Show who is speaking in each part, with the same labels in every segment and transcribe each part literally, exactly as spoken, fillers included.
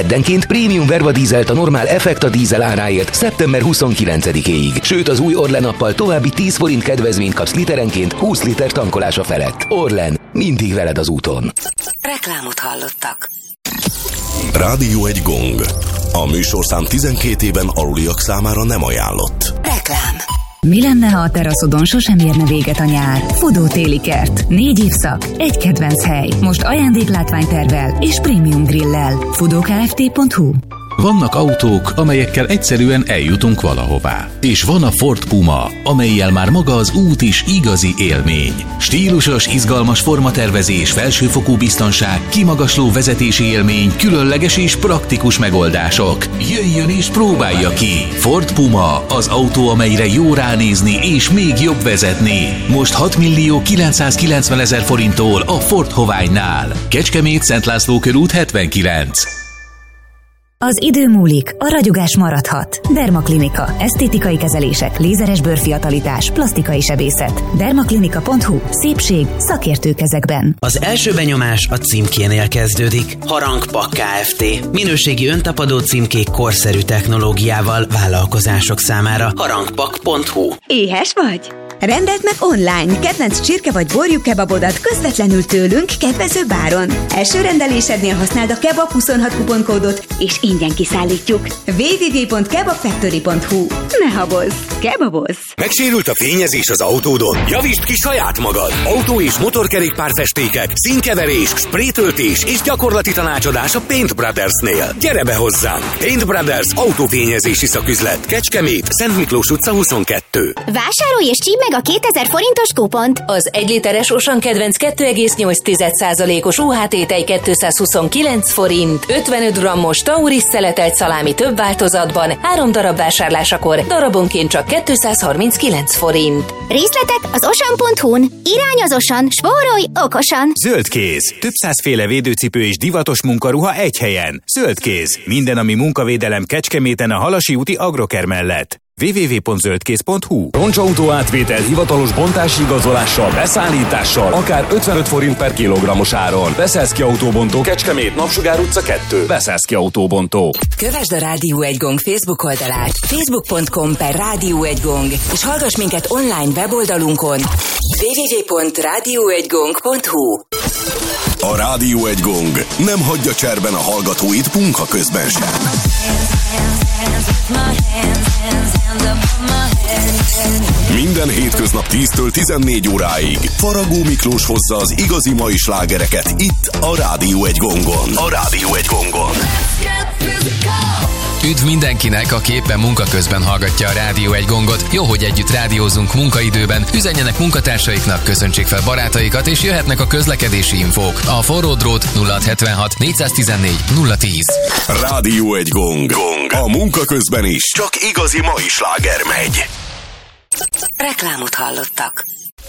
Speaker 1: Keddenként prémium verva dízelt a normál Effekta dízel áráért szeptember huszonkilencedikéig. Sőt, az új Orlen appal további tíz forint kedvezményt kapsz literenként húsz liter tankolása felett. Orlen, mindig veled az úton.
Speaker 2: Reklámot hallottak.
Speaker 3: Rádió egy gong. A műsorszám tizenkét éven aluliak számára nem ajánlott.
Speaker 2: Reklám.
Speaker 4: Mi lenne, ha a teraszodon sosem érne véget a nyár? Fudó téli kert. Négy évszak, egy kedvenc hely. Most ajándéklátványtervvel és prémium grillel. fudó kft pont hu.
Speaker 5: Vannak autók, amelyekkel egyszerűen eljutunk valahová. És van a Ford Puma, amellyel már maga az út is igazi élmény. Stílusos, izgalmas formatervezés, felsőfokú biztonság, kimagasló vezetési élmény, különleges és praktikus megoldások. Jöjjön és próbálja ki! Ford Puma, az autó, amelyre jó ránézni és még jobb vezetni. Most hat millió kilencszázkilencvenezer forinttól a Ford Hoványnál. Kecskemét, Szent László körút hetvenkilenc.
Speaker 4: Az idő múlik, a ragyogás maradhat. Dermaklinika. Esztétikai kezelések, lézeres bőrfiatalítás, plastikai sebészet. dermaklinika pont hu. Szépség szakértő kezekben.
Speaker 6: Az első benyomás a címkénél kezdődik. Harangpak Kft. Minőségi öntapadó címkék korszerű technológiával vállalkozások számára. harangpak pont hu.
Speaker 7: Éhes vagy? Rendeld meg online kedvenc csirke vagy borjú kebabodat közvetlenül tőlünk kedvező báron. Első rendelésednél használd a kebab huszonhat kuponkódot, és ingyen kiszállítjuk. double-u double-u double-u pont kebabfactory pont hu. Ne habozz, kebabozz!
Speaker 8: Megsérült a fényezés az autódon? Javítsd ki saját magad! Autó- és motorkerékpárfestékek, színkeverés, sprétöltés és gyakorlati tanácsadás a Paint Brothersnél. Gyere be hozzánk! Paint Brothers autófényezési szaküzlet. Kecskemét, Szent Miklós utca huszonkettő.
Speaker 9: Vásárolj és csípd meg a kétezer forintos kupont!
Speaker 2: Az egy literes Osan kedvenc kettő egész nyolc százalékos u há té tej kétszázhuszonkilenc forint, ötvenöt grammos Tauris szeletelt szalámi több változatban, három darab vásárlásakor darabonként csak kétszázharminckilenc forint.
Speaker 9: Részletek az osan pont hu-n. Irány az Osan, spórolj okosan!
Speaker 10: Zöldkéz. Több százféle védőcipő és divatos munkaruha egy helyen. Zöldkéz. Minden, ami munkavédelem Kecskeméten a Halasi úti Agroker mellett. double-u double-u double-u pont zöldkéz pont hu.
Speaker 11: Roncsautó átvétel hivatalos bontási igazolással, beszállítással, akár ötvenöt forint per kilogrammos áron. Beszélszki Autóbontó, Kecskemét, Napsugár utca kettő. Beszélszki Autóbontó.
Speaker 2: Kövesd a Rádió egy gong Facebook oldalát, facebook pont com per Rádió egy gong, és hallgass minket online weboldalunkon double-u double-u double-u pont rádió egy gong pont hu.
Speaker 3: A Rádió egy gong nem hagyja cserben a hallgatóit munka közben sem. Minden hétköznap tíztől tizennégy óráig Faragó Miklós hozza az igazi mai slágereket itt a Rádió egy gongon. A Rádió egy gongon.
Speaker 12: Üdv mindenkinek, aki éppen munka közben hallgatja a Rádió egy gongot. Jó, hogy együtt rádiózunk munkaidőben. Üzenjenek munkatársaiknak, köszöntsék fel barátaikat, és jöhetnek a közlekedési infók. A forró drót nulla hatszázhetvenhat négyszáztizennégy nulla tíz.
Speaker 3: Rádió egy gong. gong. A munka közben is csak igazi mai sláger megy.
Speaker 2: Reklámot hallottak.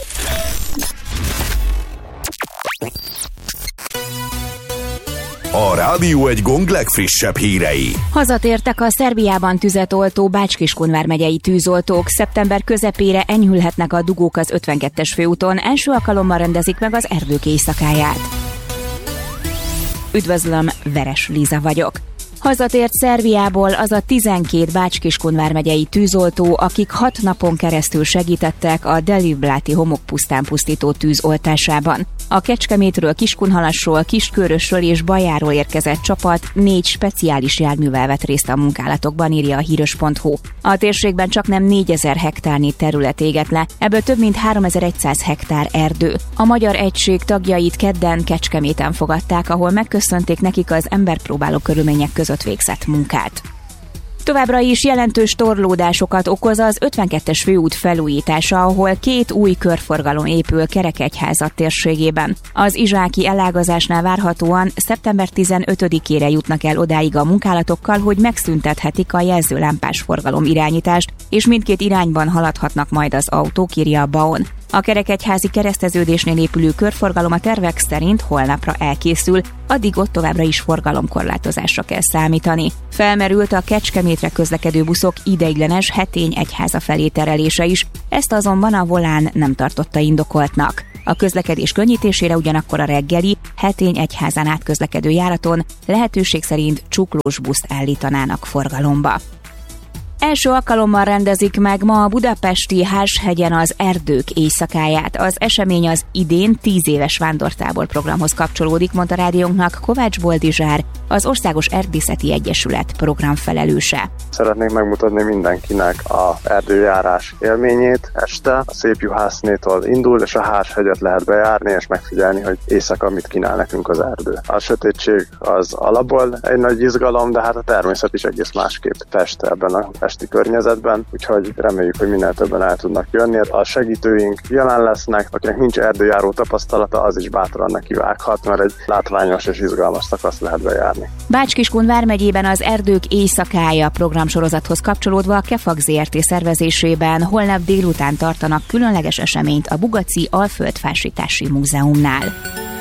Speaker 3: A Rádió egy gong legfrissebb hírei.
Speaker 13: Hazatértek a Szerbiában tüzet oltó Bács-Kiskun vármegyei tűzoltók. Szeptember közepére enyhülhetnek a dugók az ötvenkettes főúton. Első alkalommal rendezik meg az erdők éjszakáját. Üdvözlöm, Veres Liza vagyok. Hazatért Szerbiából az a tizenkét Bács-Kiskun vármegyei tűzoltó, akik hat napon keresztül segítettek a Delibláti homokpusztán pusztító tűz oltásában. A Kecskemétről, Kiskunhalasról, Kiskörösről és Bajáról érkezett csapat négy speciális járművel vett részt a munkálatokban, írja a híros pont hu. A térségben csaknem négyezer hektárnyi terület égett le, ebből több mint háromezer-száz hektár erdő. A magyar egység tagjait kedden Kecskeméten fogadták, ahol megköszönték nekik az emberpróbáló körülmények között végzett munkát. Továbbra is jelentős torlódásokat okoz az ötvenkettes főút felújítása, ahol két új körforgalom épül Kerekegyházat térségében. Az izsáki elágazásnál várhatóan szeptember tizenötödikére jutnak el odáig a munkálatokkal, hogy megszüntethetik a jelzőlámpás forgalom irányítást, és mindkét irányban haladhatnak majd az autók, írja a BAON. A Kerekegyházi kereszteződésnél épülő körforgalom a tervek szerint holnapra elkészül, addig ott továbbra is forgalomkorlátozásra kell számítani. Felmerült a Kecskemétre közlekedő buszok ideiglenes Hetény egyháza felé terelése is, ezt azonban a Volán nem tartotta indokoltnak. A közlekedés könnyítésére ugyanakkor a reggeli Hetény-Egyházán át közlekedő járaton lehetőség szerint csuklós buszt állítanának forgalomba. Első alkalommal rendezik meg ma a budapesti Háshegyen az Erdők éjszakáját. Az esemény az idén tíz éves vándortábor programhoz kapcsolódik, mondta rádiónknak Kovács Boldizsár, az Országos Erdészeti Egyesület programfelelőse.
Speaker 14: Szeretnék megmutatni mindenkinek az erdőjárás élményét este. A Szépjuhásznétól indul, és a Háshegyet lehet bejárni, és megfigyelni, hogy éjszaka mit kínál nekünk az erdő. A sötétség az alapból egy nagy izgalom, de hát a természet is egész másképp fest ebben a esti környezetben, úgyhogy reméljük, hogy minél többen el tudnak jönni. A segítőink jelen lesznek, akinek nincs erdőjáró tapasztalata, az is bátran nekivághat, mert egy látványos és izgalmas szakaszt lehet bejárni.
Speaker 13: Bács-Kiskun vármegyében az Erdők éjszakája programsorozathoz kapcsolódva a Kefag zé er té szervezésében holnap délután tartanak különleges eseményt a Bugaci Alföldfásítási Múzeumnál.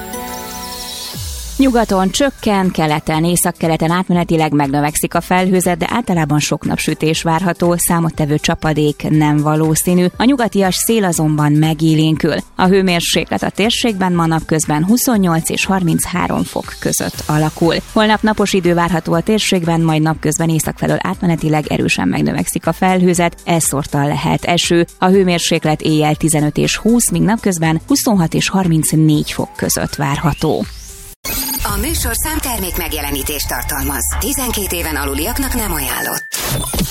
Speaker 13: Nyugaton csökken, keleten, északkeleten átmenetileg megnövekszik a felhőzet, de általában sok napsütés várható, számottevő csapadék nem valószínű. A nyugatias szél azonban megélénkül. A hőmérséklet a térségben ma napközben huszonnyolc és harminchárom fok között alakul. Holnap napos idő várható a térségben, majd napközben északfelől átmenetileg erősen megnövekszik a felhőzet, elszórtan lehet eső. A hőmérséklet éjjel tizenöt és húsz, míg napközben huszonhat és harmincnégy fok között várható.
Speaker 15: A műsor számtermék megjelenítést tartalmaz. tizenkét éven aluliaknak nem ajánlott.